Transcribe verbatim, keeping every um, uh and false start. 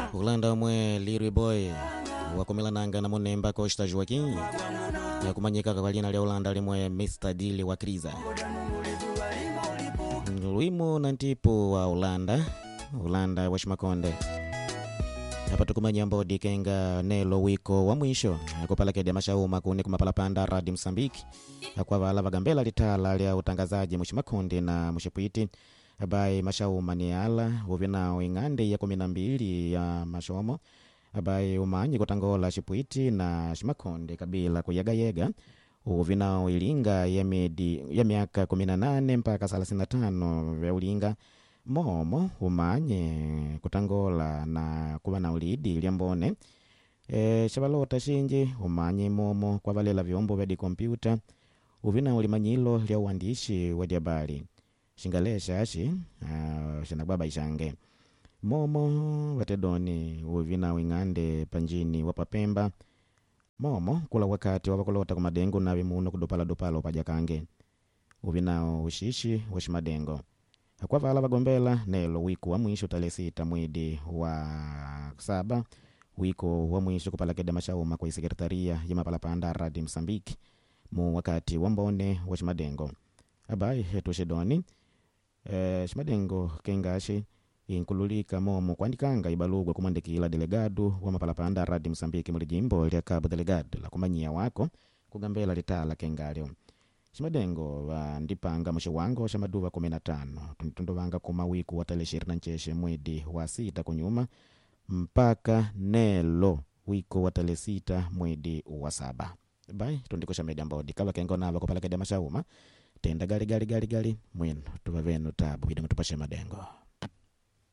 Ulanda mwe Liri Boy wakumila nanga na munemba Costa Joaquim ya kumanyika kwa lina lya Ulanda limwe mister Dili wa Kriza Luimo na ntipo wa Ulanda Ulanda wa Shimakonde hapa tukumanya mbodi kenga nelo wiko wa mwisho kupalakede mashauma kuni kumapalapanda radi Msambiki kwa vala vagambela litala lya utangazaji Mshimakonde na Mshipwiti abai mashauma ni ala uvinao ingande ya kumi na mbili ya mashomo abai umanyi kutangola Shipwiti na Shimakonde kabila kuyaga yega uvinao ilinga ya medi ya miaka kumi na nane mpaka thelathini na tano ya ulinga momo umanye kutangola na kuwa na ulidi liambone e, shabalota shinji umanye momo kwa valela vyombo vya kompyuta uvina ulimanyilo lya uandishi wa diabali shingalesha ashi uh, shanababa ishange momo watedoni uvina wingande panjini wapapemba momo kula wakati wabakolota kumadengo na vimuno kudopala dopalo pajakange uvina ushishi wa shimadengo kwa vala vagombela nelo wiko wa mwisho tarehe sita mwezi wa saba wiko wa mwisho kupalakede mashauma kwa sekretaria ya mapalapanda radi Msambiki mu wakati wa mbone wa shimadengo abai hetu shedoni e, shimadengo kengashi inkululika momo kuandikanga ibalugwa kumandikila delegado wa mapalapanda radi Msambiki muli jimbo lya Cabo Delegado la kumanyia wako kugambela litala kengalyo Shimadengo wa ndipanga mwisho wango shamaduva kumi na tano tundovanga kuma wiku wa tarehe ishirini na nane mwezi wa sita kunyuma mpaka nelo wiko wa tarehe sita mwezi wa saba bai tundiko shamedi ambodi kava kengo nava kupalakede mashauma tenda gali gali gali gali mwenu tuvavenu tabu hidi mtupashe madengo